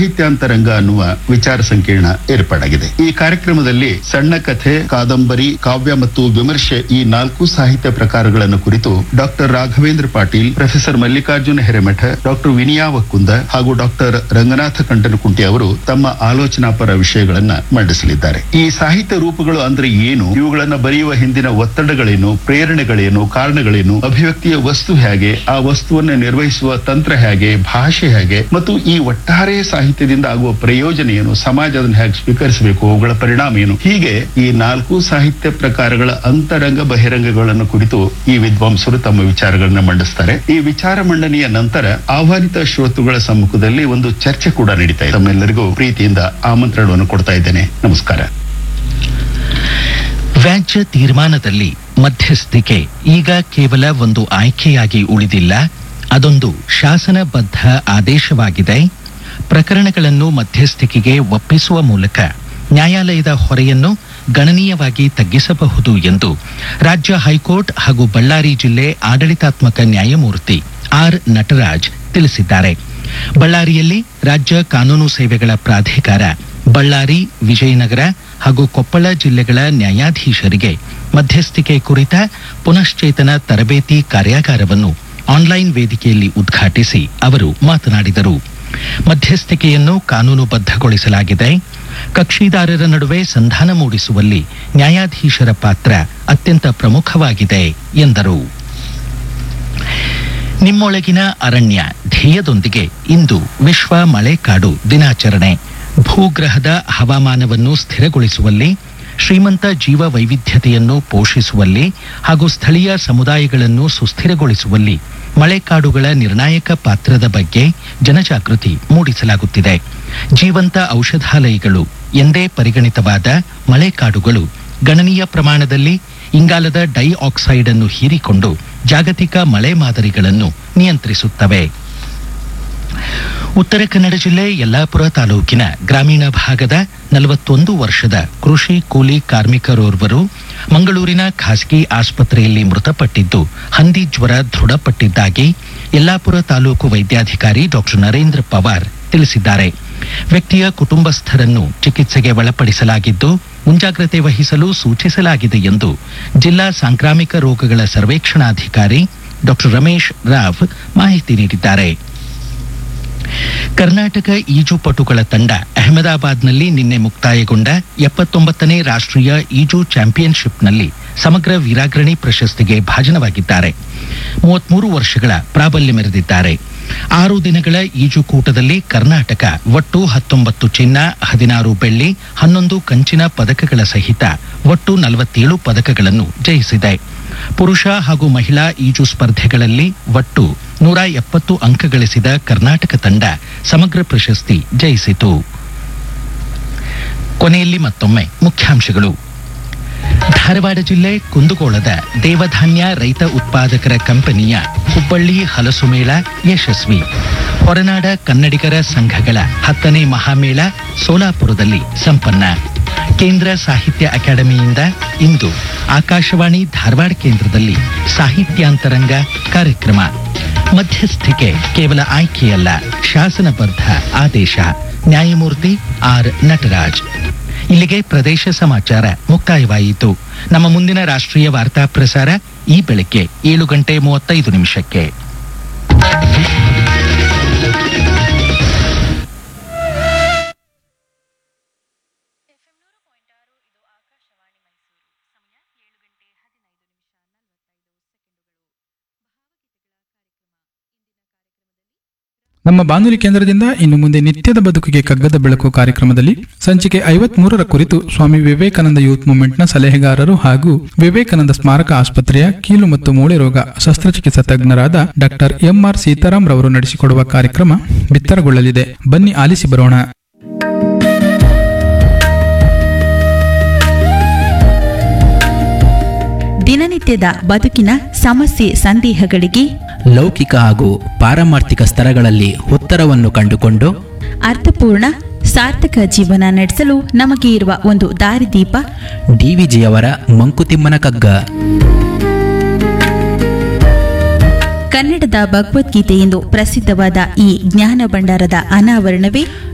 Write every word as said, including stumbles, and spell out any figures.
ಸಾಹಿತ್ಯಾಂತರಂಗ ಅನ್ನುವ ವಿಚಾರ ಸಂಕಿರಣ ಏರ್ಪಾಡಾಗಿದೆ. ಈ ಕಾರ್ಯಕ್ರಮದಲ್ಲಿ ಸಣ್ಣ ಕಥೆ, ಕಾದಂಬರಿ, ಕಾವ್ಯ ಮತ್ತು ವಿಮರ್ಶೆ ಈ ನಾಲ್ಕು ಸಾಹಿತ್ಯ ಪ್ರಕಾರಗಳನ್ನು ಕುರಿತು doctor Raghavendra Patil, professor Mallikarjuna Hiremath, doctor Viniya Vakkunda ಹಾಗೂ ಡಾಕ್ಟರ್ ರಂಗನಾಥ ಕಂಟನಕುಂಟಿ ಅವರು ತಮ್ಮ ಆಲೋಚನಾಪರ ವಿಷಯಗಳನ್ನ ಮಂಡಿಸಲಿದ್ದಾರೆ. ಈ ಸಾಹಿತ್ಯ ರೂಪಗಳು ಅಂದ್ರೆ ಏನು, ಇವುಗಳನ್ನ ಬರೆಯುವ ಹಿಂದಿನ ಒತ್ತಡಗಳೇನು, ಪ್ರೇರಣೆಗಳೇನು, ಕಾರಣಗಳೇನು, ಅಭಿವ್ಯಕ್ತಿಯ ವಸ್ತು ಹೇಗೆ, ಆ ವಸ್ತುವನ್ನು ನಿರ್ವಹಿಸುವ ತಂತ್ರ ಹೇಗೆ, ಭಾಷೆ ಹೇಗೆ ಮತ್ತು ಈ ಒಟ್ಟಾರೆ ಸಾಹಿತ್ಯದಿಂದ ಆಗುವ ಪ್ರಯೋಜನ ಏನು, ಸಮಾಜ ಅದನ್ನು ಹೇಗೆ ಸ್ವೀಕರಿಸಬೇಕು, ಅವುಗಳ ಪರಿಣಾಮ ಏನು, ಹೀಗೆ ಈ ನಾಲ್ಕು ಸಾಹಿತ್ಯ ಪ್ರಕಾರಗಳ ಅಂತರಂಗ ಬಹಿರಂಗಗಳನ್ನು ಕುರಿತು ಈ ವಿದ್ವಾಂಸರು ತಮ್ಮ ವಿಚಾರಗಳನ್ನ ಮಂಡಿಸ್ತಾರೆ. ಈ ವಿಚಾರ ಮಂಡನೆಯ ನಂತರ ಆಹ್ವಾನಿತ ಶ್ರೋತೃಗಳ ಸಮ್ಮುಖದಲ್ಲಿ ಒಂದು ಚರ್ಚೆ ಕೂಡ ನಡೀತಾ ಇದೆ. ತಮ್ಮೆಲ್ಲರಿಗೂ ಪ್ರೀತಿಯಿಂದ ಆಮಂತ್ರಣವನ್ನು ಕೊಡ್ತಾ ಇದ್ದೇನೆ. ನಮಸ್ಕಾರ. ವ್ಯಾಜ್ಯ ತೀರ್ಮಾನದಲ್ಲಿ ಮಧ್ಯಸ್ಥಿಕೆ ಈಗ ಕೇವಲ ಒಂದು ಆಯ್ಕೆಯಾಗಿ ಉಳಿದಿಲ್ಲ, ಅದೊಂದು ಶಾಸನಬದ್ಧ ಆದೇಶವಾಗಿದೆ. ಪ್ರಕರಣಗಳನ್ನು ಮಧ್ಯಸ್ಥಿಕೆಗೆ ಒಪ್ಪಿಸುವ ಮೂಲಕ ನ್ಯಾಯಾಲಯದ ಹೊರೆಯನ್ನು ಗಣನೀಯವಾಗಿ ತಗ್ಗಿಸಬಹುದು ಎಂದು ರಾಜ್ಯ ಹೈಕೋರ್ಟ್ ಹಾಗೂ ಬಳ್ಳಾರಿ ಜಿಲ್ಲೆ ಆಡಳಿತಾತ್ಮಕ ನ್ಯಾಯಮೂರ್ತಿ ಆರ್ ನಟರಾಜ್ ತಿಳಿಸಿದ್ದಾರೆ. ಬಳ್ಳಾರಿಯಲ್ಲಿ ರಾಜ್ಯ ಕಾನೂನು ಸೇವೆಗಳ ಪ್ರಾಧಿಕಾರ ಬಳ್ಳಾರಿ, ವಿಜಯನಗರ ಹಾಗೂ ಕೊಪ್ಪಳ ಜಿಲ್ಲೆಗಳ ನ್ಯಾಯಾಧೀಶರಿಗೆ ಮಧ್ಯಸ್ಥಿಕೆ ಕುರಿತ ಪುನಶ್ಚೇತನ ತರಬೇತಿ ಕಾರ್ಯಾಗಾರವನ್ನು ಆನ್ಲೈನ್ ವೇದಿಕೆಯಲ್ಲಿ ಉದ್ಘಾಟಿಸಿ ಅವರು ಮಾತನಾಡಿದರು. ಮಧ್ಯಸ್ಥಿಕೆಯನ್ನು ಕಾನೂನುಬದ್ಧಗೊಳಿಸಲಾಗಿದೆ. ಕಕ್ಷಿದಾರರ ನಡುವೆ ಸಂಧಾನ ಮೂಡಿಸುವಲ್ಲಿ ನ್ಯಾಯಾಧೀಶರ ಪಾತ್ರ ಅತ್ಯಂತ ಪ್ರಮುಖವಾಗಿದೆ ಎಂದರು. ನಿಮ್ಮೊಳಗಿನ ಅರಣ್ಯ ಧ್ಯೇಯದೊಂದಿಗೆ ಇಂದು ವಿಶ್ವ ಮಳೆಕಾಡು ದಿನಾಚರಣೆ. ಭೂಗ್ರಹದ ಹವಾಮಾನವನ್ನು ಸ್ಥಿರಗೊಳಿಸುವಲ್ಲಿ, ಶ್ರೀಮಂತ ಜೀವ ವೈವಿಧ್ಯತೆಯನ್ನು ಪೋಷಿಸುವಲ್ಲಿ ಹಾಗೂ ಸ್ಥಳೀಯ ಸಮುದಾಯಗಳನ್ನು ಸುಸ್ಥಿರಗೊಳಿಸುವಲ್ಲಿ ಮಳೆಕಾಡುಗಳ ನಿರ್ಣಾಯಕ ಪಾತ್ರದ ಬಗ್ಗೆ ಜನಜಾಗೃತಿ ಮೂಡಿಸಲಾಗುತ್ತಿದೆ. ಜೀವಂತ ಔಷಧಾಲಯಗಳು ಎಂದೇ ಪರಿಗಣಿತವಾದ ಮಳೆಕಾಡುಗಳು ಗಣನೀಯ ಪ್ರಮಾಣದಲ್ಲಿ ಇಂಗಾಲದ ಡೈಆಕ್ಸೈಡ್ ಅನ್ನು ಹೀರಿಕೊಂಡು ಜಾಗತಿಕ ಮಳೆ ಮಾದರಿಗಳನ್ನು ನಿಯಂತ್ರಿಸುತ್ತವೆ. ಉತ್ತರ ಕನ್ನಡ ಜಿಲ್ಲೆ ಯಲ್ಲಾಪುರ ತಾಲೂಕಿನ ಗ್ರಾಮೀಣ ಭಾಗದ ನಲವತ್ತೊಂದು ವರ್ಷದ ಕೃಷಿ ಕೂಲಿ ಕಾರ್ಮಿಕರೋರ್ವರು ಮಂಗಳೂರಿನ ಖಾಸಗಿ ಆಸ್ಪತ್ರೆಯಲ್ಲಿ ಮೃತಪಟ್ಟಿದ್ದು ಹಂದಿ ಜ್ವರ ದೃಢಪಟ್ಟಿದ್ದಾಗಿ ಯಲ್ಲಾಪುರ ತಾಲೂಕು ವೈದ್ಯಾಧಿಕಾರಿ ಡಾಕ್ಟರ್ ನರೇಂದ್ರ ಪವಾರ್ ತಿಳಿಸಿದ್ದಾರೆ. ವ್ಯಕ್ತಿಯ ಕುಟುಂಬಸ್ಥರನ್ನು ಚಿಕಿತ್ಸೆಗೆ ಒಳಪಡಿಸಲಾಗಿದ್ದು ಮುಂಜಾಗ್ರತೆ ವಹಿಸಲು ಸೂಚಿಸಲಾಗಿದೆ ಎಂದು ಜಿಲ್ಲಾ ಸಾಂಕ್ರಾಮಿಕ ರೋಗಗಳ ಸರ್ವೇಕ್ಷಣಾಧಿಕಾರಿ ಡಾಕ್ಟರ್ ರಮೇಶ್ ರಾವ್ ಮಾಹಿತಿ ನೀಡಿದ್ದಾರೆ. ಕರ್ನಾಟಕ ಈಜುಪಟುಗಳ ತಂಡ ಅಹಮದಾಬಾದ್ನಲ್ಲಿ ನಿನ್ನೆ ಮುಕ್ತಾಯಗೊಂಡ ಎಪ್ಪತ್ತೊಂಬತ್ತನೇ ರಾಷ್ಟ್ರೀಯ ಈಜು ಚಾಂಪಿಯನ್ಶಿಪ್ನಲ್ಲಿ ಸಮಗ್ರ ವೀರಾಗ್ರಣಿ ಪ್ರಶಸ್ತಿಗೆ ಭಾಜನವಾಗಿದ್ದಾರೆ. ಮೂವತ್ಮೂರು ವರ್ಷಗಳ ಪ್ರಾಬಲ್ಯ ಮೆರೆದಿದ್ದಾರೆ. ಆರು ದಿನಗಳ ಈಜುಕೂಟದಲ್ಲಿ ಕರ್ನಾಟಕ ಒಟ್ಟು ಹತ್ತೊಂಬತ್ತು ಚಿನ್ನ, ಹದಿನಾರು ಬೆಳ್ಳಿ, ಹನ್ನೊಂದು ಕಂಚಿನ ಪದಕಗಳ ಸಹಿತ ಒಟ್ಟು ನಲವತ್ತೇಳು ಪದಕಗಳನ್ನು ಜಯಿಸಿದೆ. ಪುರುಷ ಹಾಗೂ ಮಹಿಳಾ ಈಜು ಸ್ಪರ್ಧೆಗಳಲ್ಲಿ ಒಟ್ಟು ನೂರ ಎಪ್ಪತ್ತು ಅಂಕ ಗಳಿಸಿದ ಕರ್ನಾಟಕ ತಂಡ ಸಮಗ್ರ ಪ್ರಶಸ್ತಿ ಜಯಿಸಿತು. ಕೊನೆಯಲ್ಲಿ ಮತ್ತೊಮ್ಮೆ ಮುಖ್ಯಾಂಶಗಳು. ಧಾರವಾಡ ಜಿಲ್ಲೆ ಕುಂದಗೋಳದ ದೇವಧಾನ್ಯ ರೈತ ಉತ್ಪಾದಕರ ಕಂಪನಿಯ ಹುಬ್ಬಳ್ಳಿ ಹಲಸು ಮೇಳ ಯಶಸ್ವಿ. ಹೊರನಾಡ ಕನ್ನಡಿಗರ ಸಂಘಗಳ ಹತ್ತನೇ ಮಹಾಮೇಳ ಸೋಲಾಪುರದಲ್ಲಿ ಸಂಪನ್ನ. ಕೇಂದ್ರ ಸಾಹಿತ್ಯ ಅಕಾಡೆಮಿಯಿಂದ ಇಂದು ಆಕಾಶವಾಣಿ ಧಾರವಾಡ ಕೇಂದ್ರದಲ್ಲಿ ಸಾಹಿತ್ಯಾಂತರಂಗ ಕಾರ್ಯಕ್ರಮ. ಮಧ್ಯಸ್ಥಿಕೆ ಕೇವಲ ಆಯ್ಕೆಯಲ್ಲ, ಶಾಸನಬದ್ಧ ಆದೇಶ. ನ್ಯಾಯಮೂರ್ತಿ ಆರ್ ನಟರಾಜ್. ಇಲ್ಲಿಗೆ ಪ್ರದೇಶ ಸಮಾಚಾರ ಮುಕ್ತಾಯವಾಯಿತು. ನಮ್ಮ ಮುಂದಿನ ರಾಷ್ಟ್ರೀಯ ವಾರ್ತಾ ಪ್ರಸಾರ ಈ ಬೆಳಗ್ಗೆ ಏಳು ಗಂಟೆ ಮೂವತ್ತೈದು ನಿಮಿಷಕ್ಕೆ. ನಮ್ಮ ಬಾನುಲಿ ಕೇಂದ್ರದಿಂದ ಇನ್ನು ಮುಂದೆ ನಿತ್ಯದ ಬದುಕಿಗೆ ಕಗ್ಗದ ಬೆಳಕು ಕಾರ್ಯಕ್ರಮದಲ್ಲಿ ಸಂಚಿಕೆ ಐವತ್ ಮೂರರ ಕುರಿತು ಸ್ವಾಮಿ ವಿವೇಕಾನಂದ ಯೂತ್ ಮೂವ್ಮೆಂಟ್ನ ಸಲಹೆಗಾರರು ಹಾಗೂ ವಿವೇಕಾನಂದ ಸ್ಮಾರಕ ಆಸ್ಪತ್ರೆಯ ಕೀಲು ಮತ್ತು ಮೂಳೆ ರೋಗ ಶಸ್ತ್ರಚಿಕಿತ್ಸಾ ತಜ್ಞರಾದ ಡಾಕ್ಟರ್ ಎಂಆರ್ ಸೀತಾರಾಮ್ ರವರು ನಡೆಸಿಕೊಡುವ ಕಾರ್ಯಕ್ರಮ ಬಿತ್ತರಗೊಳ್ಳಲಿದೆ. ಬನ್ನಿ ಆಲಿಸಿ ಬರೋಣ. ದಿನನಿತ್ಯದ ಬದುಕಿನ ಸಮಸ್ಯೆ ಸಂದೇಹಗಳಿಗೆ ಲೌಕಿಕ ಹಾಗೂ ಪಾರಮಾರ್ಥಿಕ ಸ್ತರಗಳಲ್ಲಿ ಉತ್ತರವನ್ನು ಕಂಡುಕೊಂಡು ಅರ್ಥಪೂರ್ಣ ಸಾರ್ಥಕ ಜೀವನ ನಡೆಸಲು ನಮಗೆ ಇರುವ ಒಂದು ದಾರಿದೀಪ ಡಿವಿಜಿಯವರ ಮಂಕುತಿಮ್ಮನ ಕಗ್ಗ. ಕನ್ನಡದ ಭಗವದ್ಗೀತೆ ಎಂದು ಪ್ರಸಿದ್ಧವಾದ ಈ ಜ್ಞಾನ ಭಂಡಾರದ ಅನಾವರಣವೇ